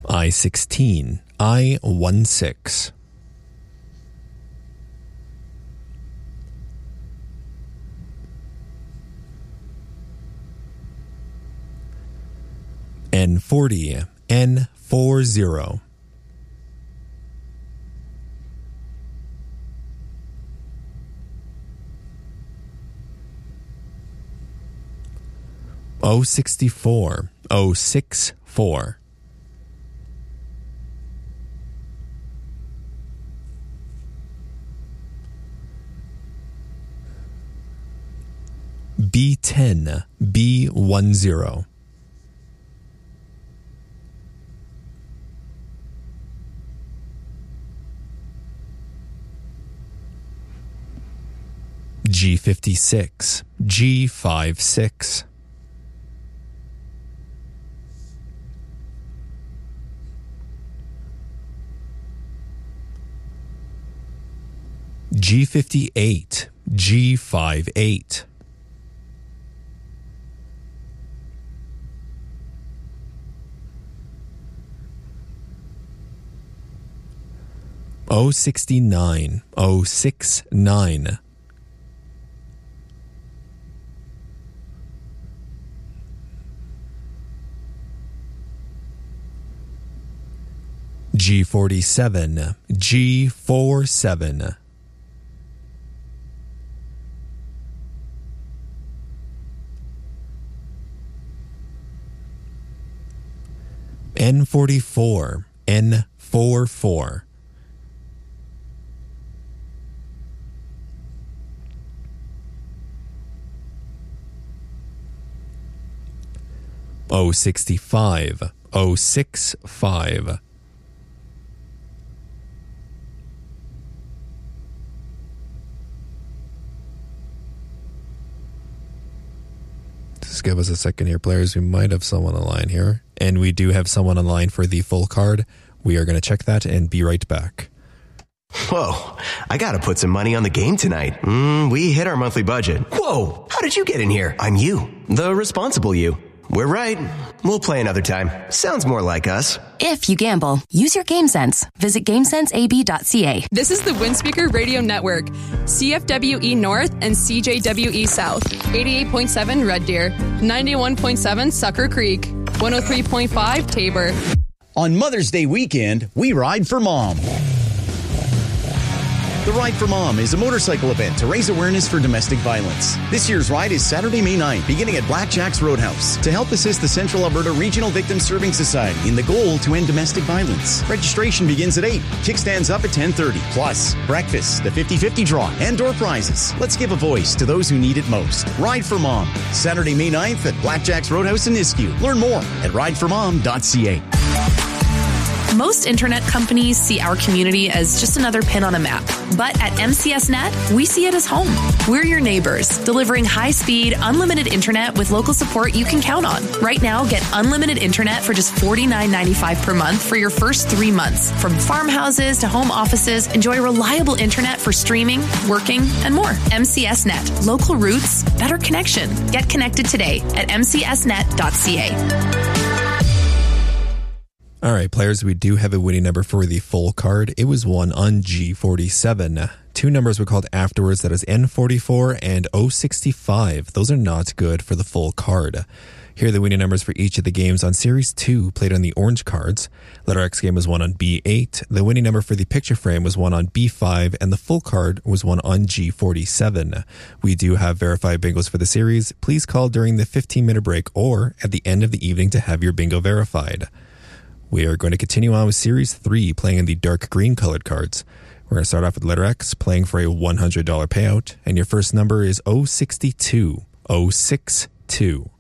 I-16, I-16. N40, N40. O64, O64. B10, B10. G56, G56. G58, G58. O69, O69. G47, G47. N44, N44. O65, O65. Just give us a second here, players. We might have someone on the line here. And we do have someone on the line for the full card. We are going to check that and be right back. Whoa, I gotta put some money on the game tonight. We hit our monthly budget. Whoa, how did you get in here? I'm you, the responsible you. We're right. We'll play another time. Sounds more like us. If you gamble, use your game sense. Visit GameSenseAB.ca. This is the Windspeaker Radio Network. CFWE North and CJWE South. 88.7 Red Deer. 91.7 Sucker Creek. 103.5 Tabor. On Mother's Day weekend, we ride for Mom. The Ride for Mom is a motorcycle event to raise awareness for domestic violence. This year's ride is Saturday, May 9th, beginning at Blackjack's Roadhouse to help assist the Central Alberta Regional Victim Serving Society in the goal to end domestic violence. Registration begins at 8. Kickstands up at 10:30. Plus, breakfast, the 50-50 draw, and door prizes. Let's give a voice to those who need it most. Ride for Mom, Saturday, May 9th at Blackjack's Roadhouse in Nisku. Learn more at rideformom.ca. Most internet companies see our community as just another pin on a map. But at MCS Net, we see it as home. We're your neighbors, delivering high-speed, unlimited internet with local support you can count on. Right now, get unlimited internet for just $49.95 per month for your first 3 months. From farmhouses to home offices, enjoy reliable internet for streaming, working, and more. MCS Net. Local roots, better connection. Get connected today at mcsnet.ca. All right, players, we do have a winning number for the full card. It was one on G47. 2 numbers were called afterwards. That is N44 and O65. Those are not good for the full card. Here are the winning numbers for each of the games on Series 2 played on the orange cards. Letter X game was 1 on B8. The winning number for the picture frame was 1 on B5, and the full card was 1 on G47. We do have verified bingos for the series. Please call during the 15-minute break or at the end of the evening to have your bingo verified. We are going to continue on with Series 3, playing in the dark green colored cards. We're going to start off with letter X, playing for a $100 payout, and your first number is 062. 062.